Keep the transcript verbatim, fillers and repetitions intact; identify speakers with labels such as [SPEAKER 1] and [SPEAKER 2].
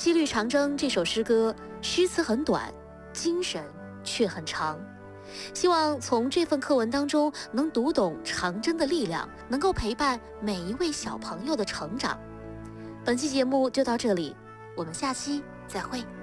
[SPEAKER 1] 《七律长征》这首诗歌诗词很短，精神却很长。希望从这份课文当中能读懂长征的力量，能够陪伴每一位小朋友的成长。本期节目就到这里，我们下期再会。